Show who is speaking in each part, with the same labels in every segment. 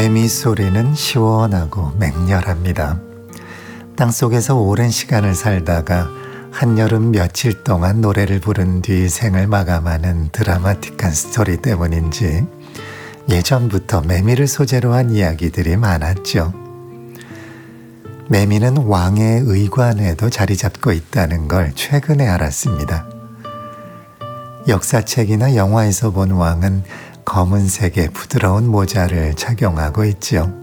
Speaker 1: 매미 소리는 시원하고 맹렬합니다. 땅속에서 오랜 시간을 살다가 한여름 며칠 동안 노래를 부른 뒤 생을 마감하는 드라마틱한 스토리 때문인지 예전부터 매미를 소재로 한 이야기들이 많았죠. 매미는 왕의 의관에도 자리 잡고 있다는 걸 최근에 알았습니다. 역사책이나 영화에서 본 왕은 검은색의 부드러운 모자를 착용하고 있지요.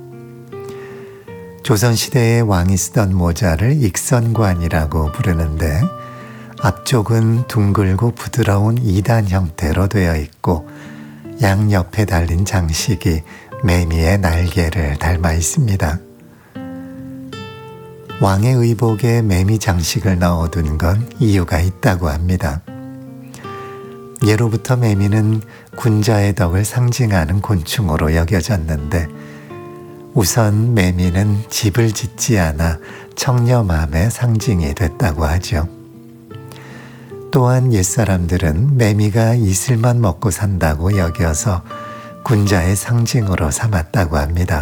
Speaker 1: 조선시대의 왕이 쓰던 모자를 익선관이라고 부르는데 앞쪽은 둥글고 부드러운 2단 형태로 되어 있고 양옆에 달린 장식이 매미의 날개를 닮아 있습니다. 왕의 의복에 매미 장식을 넣어둔 건 이유가 있다고 합니다. 예로부터 매미는 군자의 덕을 상징하는 곤충으로 여겨졌는데 우선 매미는 집을 짓지 않아 청렴함의 상징이 됐다고 하죠. 또한 옛사람들은 매미가 이슬만 먹고 산다고 여겨서 군자의 상징으로 삼았다고 합니다.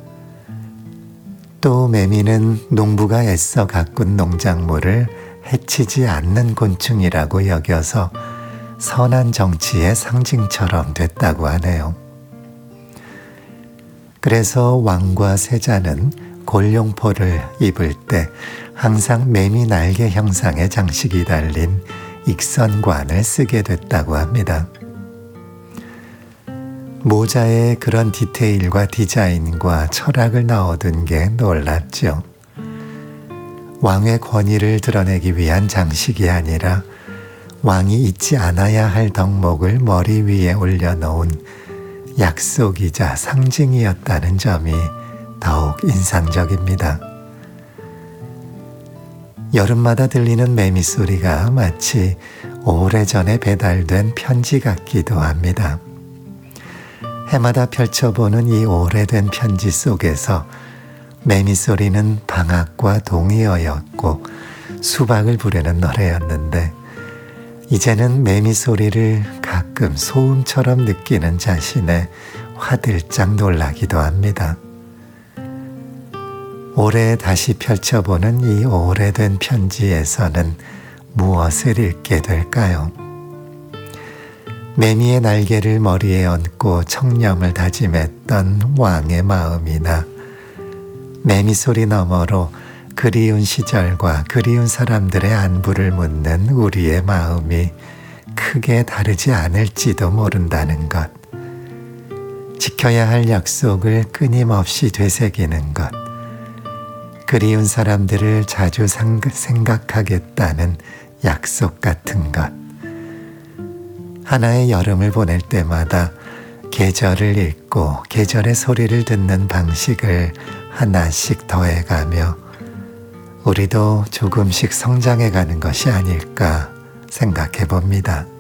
Speaker 1: 또 매미는 농부가 애써 가꾼 농작물을 해치지 않는 곤충이라고 여겨서 선한 정치의 상징처럼 됐다고 하네요. 그래서 왕과 세자는 골룡포를 입을 때 항상 매미 날개 형상의 장식이 달린 익선관을 쓰게 됐다고 합니다. 모자에 그런 디테일과 디자인과 철학을 넣어둔 게 놀랍죠. 왕의 권위를 드러내기 위한 장식이 아니라 왕이 잊지 않아야 할 덕목을 머리 위에 올려놓은 약속이자 상징이었다는 점이 더욱 인상적입니다. 여름마다 들리는 매미 소리가 마치 오래전에 배달된 편지 같기도 합니다. 해마다 펼쳐보는 이 오래된 편지 속에서 매미 소리는 방학과 동의어였고 수박을 부르는 노래였는데 이제는 매미 소리를 가끔 소음처럼 느끼는 자신에 화들짝 놀라기도 합니다. 올해 다시 펼쳐보는 이 오래된 편지에서는 무엇을 읽게 될까요? 매미의 날개를 머리에 얹고 청렴을 다짐했던 왕의 마음이나 매미 소리 너머로 그리운 시절과 그리운 사람들의 안부를 묻는 우리의 마음이 크게 다르지 않을지도 모른다는 것. 지켜야 할 약속을 끊임없이 되새기는 것. 그리운 사람들을 자주 생각하겠다는 약속 같은 것. 하나의 여름을 보낼 때마다 계절을 읽고 계절의 소리를 듣는 방식을 하나씩 더해가며 우리도 조금씩 성장해가는 것이 아닐까 생각해 봅니다.